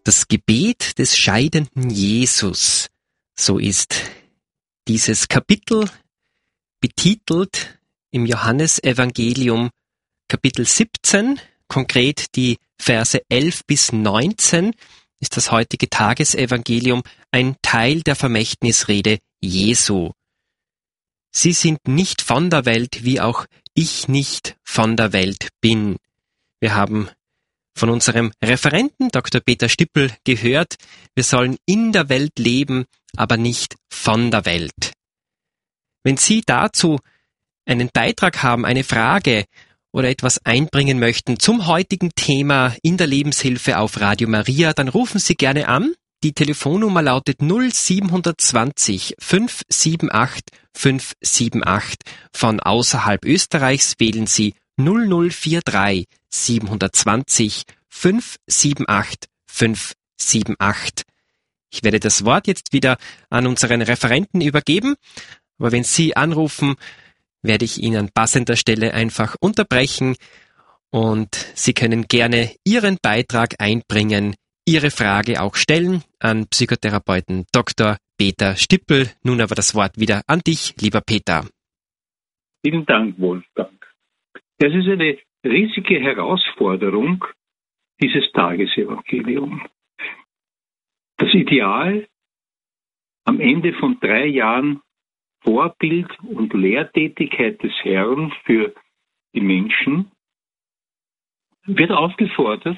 Das Gebet des scheidenden Jesus, so ist dieses Kapitel betitelt im Johannesevangelium Kapitel 17, konkret die Verse 11 bis 19, ist das heutige Tagesevangelium ein Teil der Vermächtnisrede Jesu. Sie sind nicht von der Welt, wie auch ich nicht von der Welt bin. Wir haben von unserem Referenten Dr. Peter Stippel gehört, wir sollen in der Welt leben, aber nicht von der Welt. Wenn Sie dazu einen Beitrag haben, eine Frage oder etwas einbringen möchten zum heutigen Thema in der Lebenshilfe auf Radio Maria, dann rufen Sie gerne an. Die Telefonnummer lautet 0720 578 578. Von außerhalb Österreichs wählen Sie 0043 720 578 578. Ich werde das Wort jetzt wieder an unseren Referenten übergeben, aber wenn Sie anrufen, werde ich ihn an passender Stelle einfach unterbrechen und Sie können gerne Ihren Beitrag einbringen, Ihre Frage auch stellen an Psychotherapeuten Dr. Peter Stippel. Nun aber das Wort wieder an dich, lieber Peter. Vielen Dank, Wolfgang. Das ist eine riesige Herausforderung, dieses Tagesevangelium. Das Ideal am Ende von 3 Jahren Vorbild und Lehrtätigkeit des Herrn für die Menschen wird aufgefordert,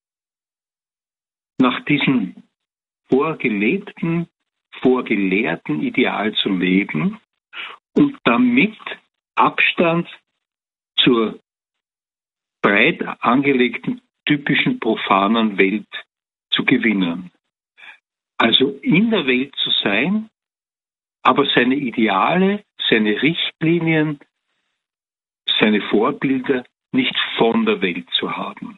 nach diesem vorgelebten, vorgelehrten Ideal zu leben und damit Abstand zur breit angelegten, typischen profanen Welt zu gewinnen. Also in der Welt zu sein, aber seine Ideale, seine Richtlinien, seine Vorbilder nicht von der Welt zu haben.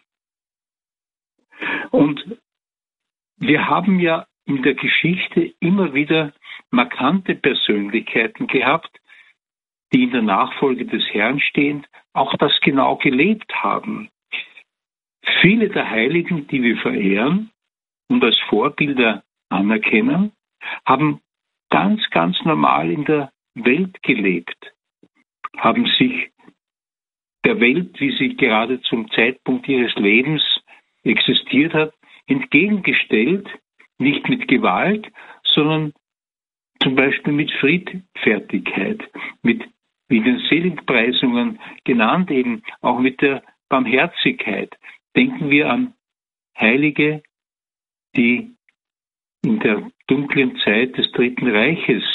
Und wir haben ja in der Geschichte immer wieder markante Persönlichkeiten gehabt, die in der Nachfolge des Herrn stehend auch das genau gelebt haben. Viele der Heiligen, die wir verehren und als Vorbilder anerkennen, haben ganz, ganz normal in der Welt gelebt, haben sich der Welt, wie sie gerade zum Zeitpunkt ihres Lebens existiert hat, entgegengestellt, nicht mit Gewalt, sondern zum Beispiel mit Friedfertigkeit, mit, wie in den Seligpreisungen genannt, eben auch mit der Barmherzigkeit. Denken wir an Heilige, die in der dunklen Zeit des Dritten Reiches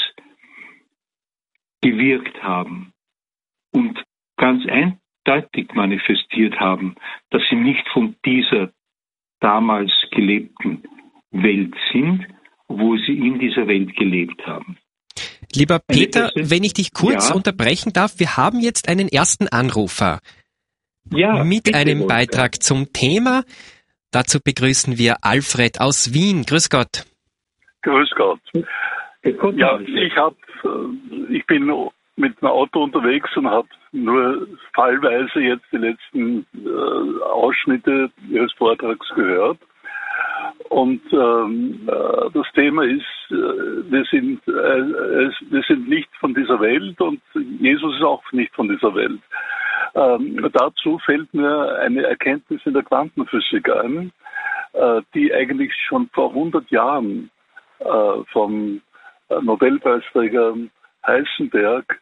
gewirkt haben und ganz eindeutig manifestiert haben, dass sie nicht von dieser damals gelebten Welt sind, wo sie in dieser Welt gelebt haben. Lieber Peter, wenn ich dich kurz unterbrechen darf, wir haben jetzt einen ersten Anrufer mit einem Beitrag zum Thema. Dazu begrüßen wir Alfred aus Wien. Grüß Gott. Grüß Gott. Ja, ich bin mit dem Auto unterwegs und habe nur fallweise jetzt die letzten Ausschnitte Ihres Vortrags gehört. Und das Thema ist, wir sind nicht von dieser Welt und Jesus ist auch nicht von dieser Welt. Dazu fällt mir eine Erkenntnis in der Quantenphysik ein, die eigentlich schon vor 100 Jahren vom Nobelpreisträger Heisenberg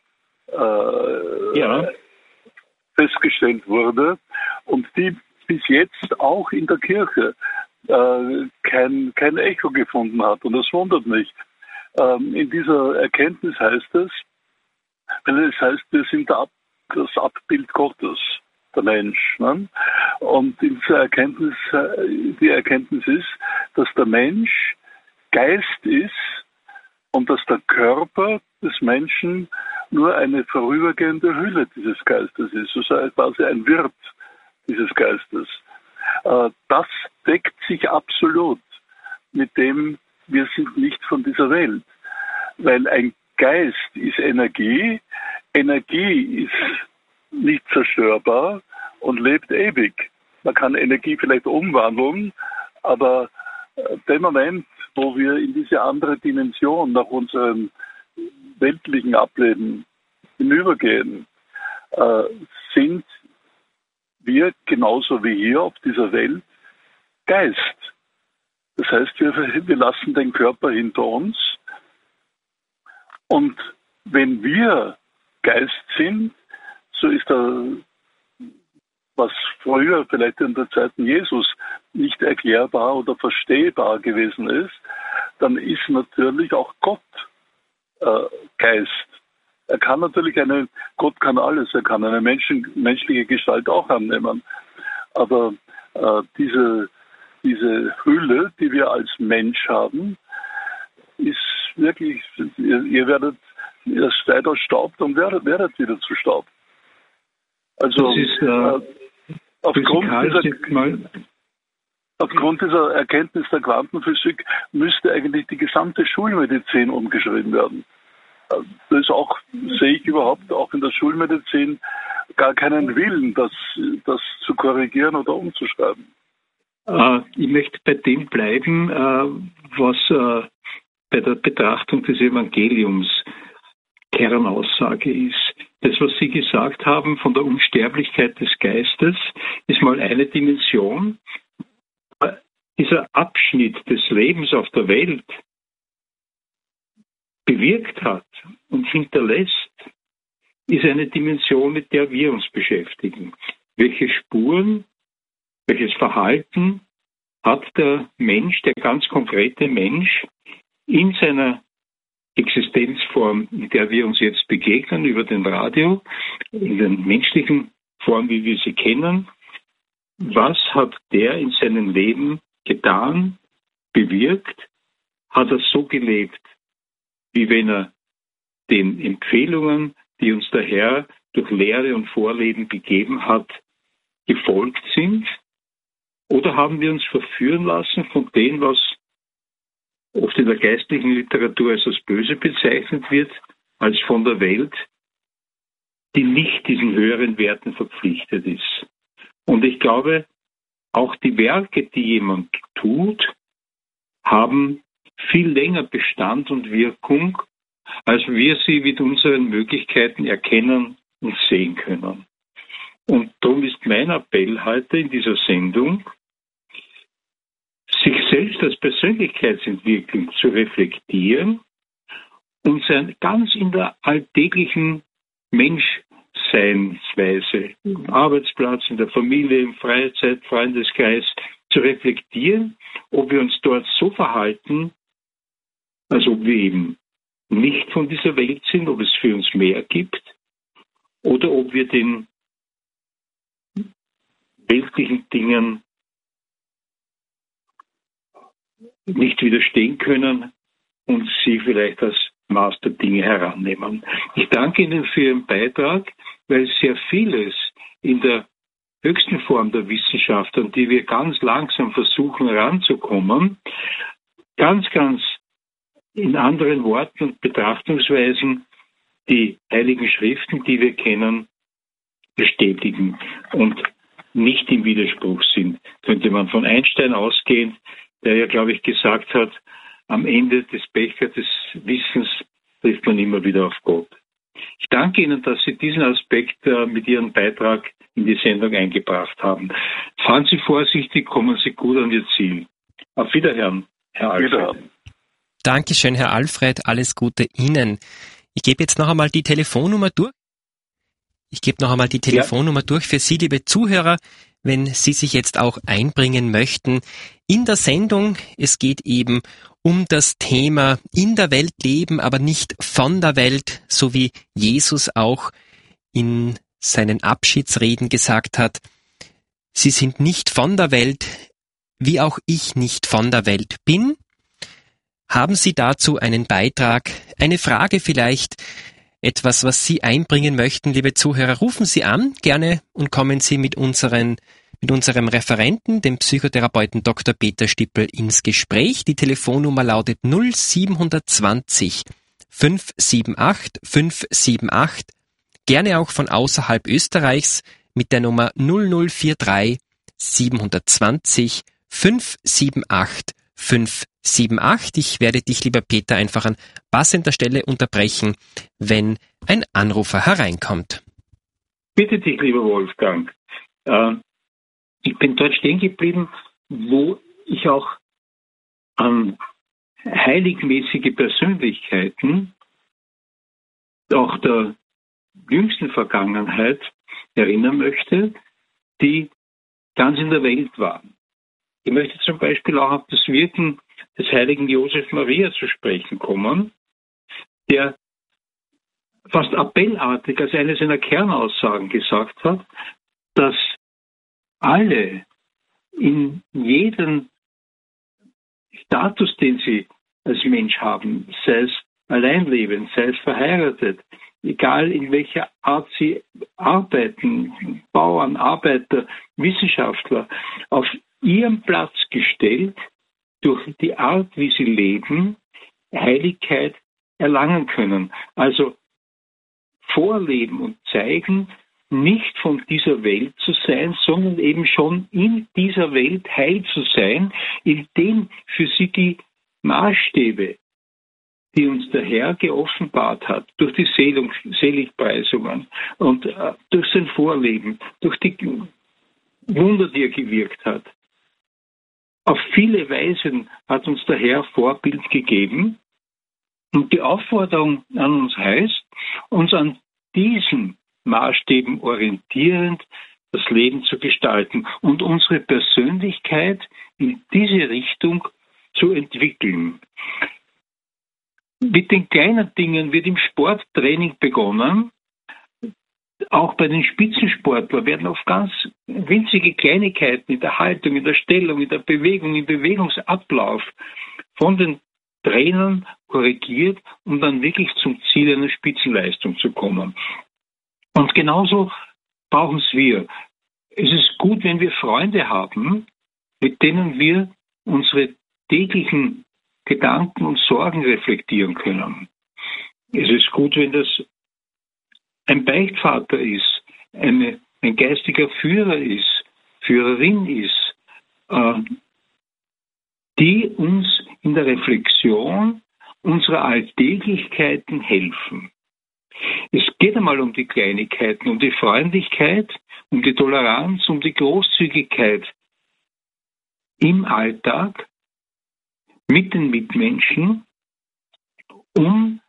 festgestellt wurde und die bis jetzt auch in der Kirche kein Echo gefunden hat. Und das wundert mich. In dieser Erkenntnis heißt es, wir sind das Abbild Gottes, der Mensch. Ne? Und in dieser Erkenntnis, die Erkenntnis ist, dass der Mensch Geist ist und dass der Körper des Menschen nur eine vorübergehende Hülle dieses Geistes ist, also quasi ein Wirt dieses Geistes. Das deckt sich absolut mit dem, wir sind nicht von dieser Welt. Weil ein Geist ist Energie, Energie ist nicht zerstörbar und lebt ewig. Man kann Energie vielleicht umwandeln, aber dem Moment, wo wir in diese andere Dimension nach unserem weltlichen Ableben hinübergehen, sind wir genauso wie hier auf dieser Welt Geist. Das heißt, wir lassen den Körper hinter uns. Und wenn wir Geist sind, so ist was früher vielleicht in der Zeit Jesus nicht erklärbar oder verstehbar gewesen ist, dann ist natürlich auch Gott Geist. Er kann natürlich Gott kann alles, er kann eine menschliche Gestalt auch annehmen. Aber diese Hülle, die wir als Mensch haben, ist wirklich, ihr seid aus Staub und werdet wieder zu Staub. Also aufgrund dieser Erkenntnis der Quantenphysik müsste eigentlich die gesamte Schulmedizin umgeschrieben werden. Das ist auch, sehe ich überhaupt auch in der Schulmedizin gar keinen Willen, das zu korrigieren oder umzuschreiben. Ich möchte bei dem bleiben, was bei der Betrachtung des Evangeliums Kernaussage ist. Das, was Sie gesagt haben von der Unsterblichkeit des Geistes, ist mal eine Dimension. Dieser Abschnitt des Lebens auf der Welt bewirkt hat und hinterlässt, ist eine Dimension, mit der wir uns beschäftigen. Welche Spuren, welches Verhalten hat der Mensch, der ganz konkrete Mensch, in seiner Existenzform, in der wir uns jetzt begegnen, über den Radio, in den menschlichen Form, wie wir sie kennen, was hat der in seinem Leben getan, bewirkt, hat er so gelebt, wie wenn er den Empfehlungen, die uns der Herr durch Lehre und Vorleben gegeben hat, gefolgt sind? Oder haben wir uns verführen lassen von dem, was oft in der geistlichen Literatur als das Böse bezeichnet wird, als von der Welt, die nicht diesen höheren Werten verpflichtet ist? Und ich glaube, auch die Werke, die jemand tut, haben viel länger Bestand und Wirkung, als wir sie mit unseren Möglichkeiten erkennen und sehen können. Und darum ist mein Appell heute in dieser Sendung, sich selbst als Persönlichkeitsentwicklung zu reflektieren und sein ganz in der alltäglichen Menschseinsweise, im Arbeitsplatz, in der Familie, im Freizeit, Freundeskreis, zu reflektieren, ob wir uns dort so verhalten, als ob wir eben nicht von dieser Welt sind, ob es für uns mehr gibt, oder ob wir den weltlichen Dingen nicht widerstehen können und sie vielleicht als Maß der Dinge herannehmen. Ich danke Ihnen für Ihren Beitrag, weil sehr vieles in der höchsten Form der Wissenschaft, an die wir ganz langsam versuchen heranzukommen, ganz in anderen Worten und Betrachtungsweisen die Heiligen Schriften, die wir kennen, bestätigen und nicht im Widerspruch sind. Könnte man von Einstein ausgehen, der ja, glaube ich, gesagt hat, am Ende des Bechers des Wissens trifft man immer wieder auf Gott. Ich danke Ihnen, dass Sie diesen Aspekt mit Ihrem Beitrag in die Sendung eingebracht haben. Fahren Sie vorsichtig, kommen Sie gut an Ihr Ziel. Auf Wiederhören, Herr Alfred. Dankeschön, Herr Alfred. Alles Gute Ihnen. Ich gebe jetzt noch einmal die Telefonnummer durch. Durch für Sie, liebe Zuhörer, wenn Sie sich jetzt auch einbringen möchten in der Sendung. Es geht eben um das Thema in der Welt leben, aber nicht von der Welt, so wie Jesus auch in seinen Abschiedsreden gesagt hat. Sie sind nicht von der Welt, wie auch ich nicht von der Welt bin. Haben Sie dazu einen Beitrag, eine Frage vielleicht, etwas, was Sie einbringen möchten, liebe Zuhörer, rufen Sie an, gerne, und kommen Sie mit unserem Referenten, dem Psychotherapeuten Dr. Peter Stippel, ins Gespräch. Die Telefonnummer lautet 0720 578 578, gerne auch von außerhalb Österreichs mit der Nummer 0043 720 578 578. Ich werde dich, lieber Peter, einfach an passender Stelle unterbrechen, wenn ein Anrufer hereinkommt. Bitte dich, lieber Wolfgang. Ich bin dort stehen geblieben, wo ich auch an heiligmäßige Persönlichkeiten auch der jüngsten Vergangenheit erinnern möchte, die ganz in der Welt waren. Ich möchte zum Beispiel auch auf das Wirken des heiligen Josef Maria zu sprechen kommen, der fast appellartig als eine seiner Kernaussagen gesagt hat, dass alle in jedem Status, den sie als Mensch haben, sei es alleinlebend, sei es verheiratet, egal in welcher Art sie arbeiten, Bauern, Arbeiter, Wissenschaftler, auf ihren Platz gestellt, durch die Art, wie sie leben, Heiligkeit erlangen können. Also vorleben und zeigen, nicht von dieser Welt zu sein, sondern eben schon in dieser Welt heil zu sein, indem für sie die Maßstäbe, die uns der Herr geoffenbart hat, durch die Seligpreisungen und durch sein Vorleben, durch die Wunder, die er gewirkt hat. Auf viele Weisen hat uns der Herr Vorbild gegeben. Und die Aufforderung an uns heißt, uns an diesen Maßstäben orientierend das Leben zu gestalten und unsere Persönlichkeit in diese Richtung zu entwickeln. Mit den kleinen Dingen wird im Sporttraining begonnen. Auch bei den Spitzensportlern werden oft ganz winzige Kleinigkeiten in der Haltung, in der Stellung, in der Bewegung, im Bewegungsablauf von den Trainern korrigiert, um dann wirklich zum Ziel einer Spitzenleistung zu kommen. Und genauso brauchen es wir. Es ist gut, wenn wir Freunde haben, mit denen wir unsere täglichen Gedanken und Sorgen reflektieren können. Es ist gut, wenn das ein Beichtvater ist, ein geistiger Führer ist, Führerin ist, die uns in der Reflexion unserer Alltäglichkeiten helfen. Es geht einmal um die Kleinigkeiten, um die Freundlichkeit, um die Toleranz, um die Großzügigkeit im Alltag mit den Mitmenschen, um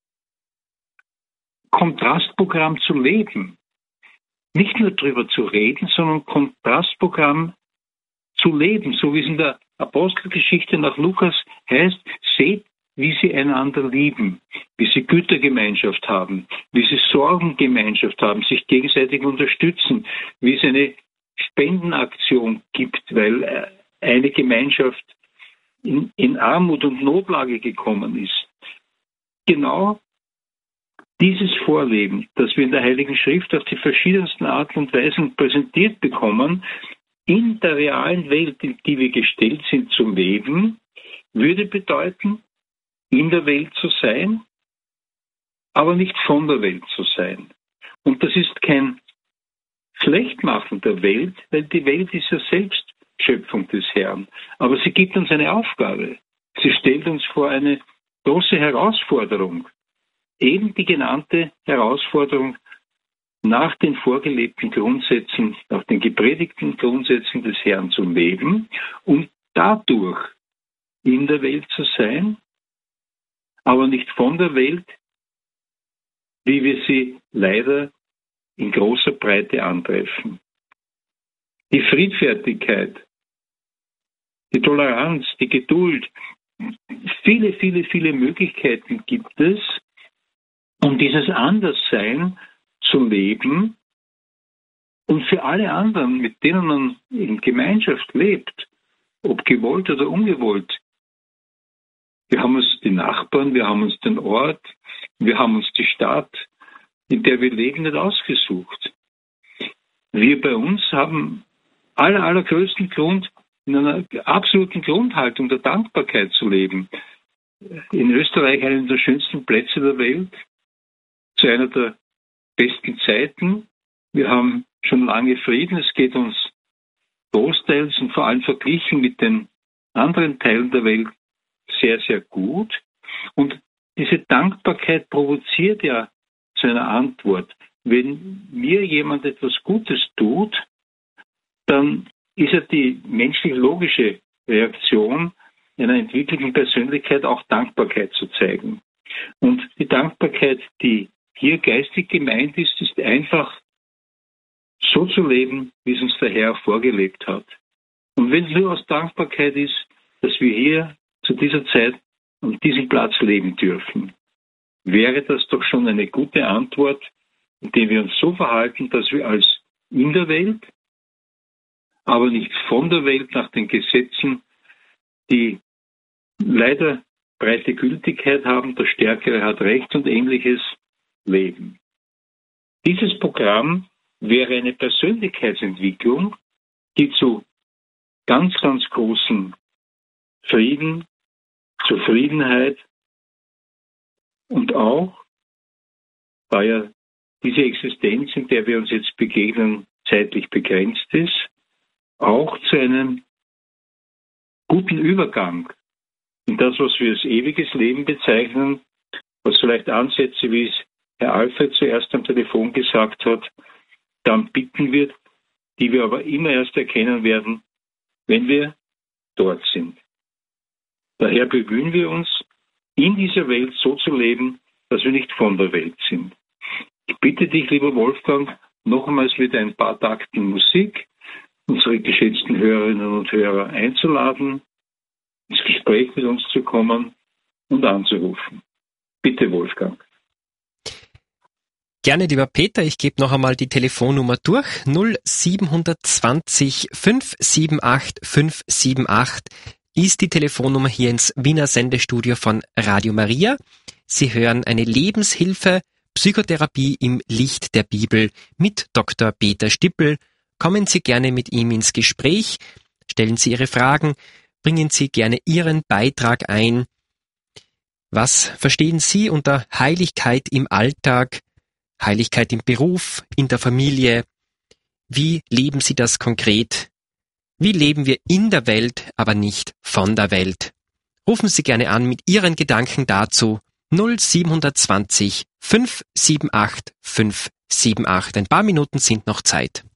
Kontrastprogramm zu leben. Nicht nur darüber zu reden, sondern Kontrastprogramm zu leben, so wie es in der Apostelgeschichte nach Lukas heißt, seht, wie sie einander lieben, wie sie Gütergemeinschaft haben, wie sie Sorgengemeinschaft haben, sich gegenseitig unterstützen, wie es eine Spendenaktion gibt, weil eine Gemeinschaft in Armut und Notlage gekommen ist. Genau dieses Vorleben, das wir in der Heiligen Schrift auf die verschiedensten Arten und Weisen präsentiert bekommen, in der realen Welt, in die wir gestellt sind zu leben, würde bedeuten, in der Welt zu sein, aber nicht von der Welt zu sein. Und das ist kein Schlechtmachen der Welt, weil die Welt ist ja selbst Schöpfung des Herrn. Aber sie gibt uns eine Aufgabe. Sie stellt uns vor eine große Herausforderung. Eben die genannte Herausforderung nach den vorgelebten Grundsätzen, nach den gepredigten Grundsätzen des Herrn zu leben und dadurch in der Welt zu sein, aber nicht von der Welt, wie wir sie leider in großer Breite antreffen. Die Friedfertigkeit, die Toleranz, die Geduld, viele, viele, viele Möglichkeiten gibt es, um dieses Anderssein zu leben und für alle anderen, mit denen man in Gemeinschaft lebt, ob gewollt oder ungewollt. Wir haben uns die Nachbarn, wir haben uns den Ort, wir haben uns die Stadt, in der wir leben, nicht ausgesucht. Wir bei uns haben allergrößten Grund, in einer absoluten Grundhaltung der Dankbarkeit zu leben. In Österreich einen der schönsten Plätze der Welt, zu einer der besten Zeiten. Wir haben schon lange Frieden. Es geht uns großteils und vor allem verglichen mit den anderen Teilen der Welt sehr, sehr gut. Und diese Dankbarkeit provoziert ja zu einer Antwort. Wenn mir jemand etwas Gutes tut, dann ist ja die menschlich-logische Reaktion einer entwickelten Persönlichkeit auch Dankbarkeit zu zeigen. Und die Dankbarkeit, die hier geistig gemeint ist, ist einfach so zu leben, wie es uns der Herr vorgelebt hat. Und wenn es nur aus Dankbarkeit ist, dass wir hier zu dieser Zeit an diesem Platz leben dürfen, wäre das doch schon eine gute Antwort, indem wir uns so verhalten, dass wir als in der Welt, aber nicht von der Welt nach den Gesetzen, die leider breite Gültigkeit haben, der Stärkere hat Recht und Ähnliches, leben. Dieses Programm wäre eine Persönlichkeitsentwicklung, die zu ganz, ganz großen Frieden, Zufriedenheit und auch, da ja diese Existenz, in der wir uns jetzt begegnen, zeitlich begrenzt ist, auch zu einem guten Übergang in das, was wir als ewiges Leben bezeichnen, was vielleicht Ansätze, wie es Herr Alfred zuerst am Telefon gesagt hat, dann bitten wird, die wir aber immer erst erkennen werden, wenn wir dort sind. Daher bemühen wir uns, in dieser Welt so zu leben, dass wir nicht von der Welt sind. Ich bitte dich, lieber Wolfgang, nochmals mit ein paar Takten Musik unsere geschätzten Hörerinnen und Hörer einzuladen, ins Gespräch mit uns zu kommen und anzurufen. Bitte, Wolfgang. Gerne, lieber Peter, ich gebe noch einmal die Telefonnummer durch. 0720 578 578 ist die Telefonnummer hier ins Wiener Sendestudio von Radio Maria. Sie hören eine Lebenshilfe, Psychotherapie im Licht der Bibel mit Dr. Peter Stippel. Kommen Sie gerne mit ihm ins Gespräch, stellen Sie Ihre Fragen, bringen Sie gerne Ihren Beitrag ein. Was verstehen Sie unter Heiligkeit im Alltag? Heiligkeit im Beruf, in der Familie. Wie leben Sie das konkret? Wie leben wir in der Welt, aber nicht von der Welt? Rufen Sie gerne an mit Ihren Gedanken dazu 0720 578 578. Ein paar Minuten sind noch Zeit.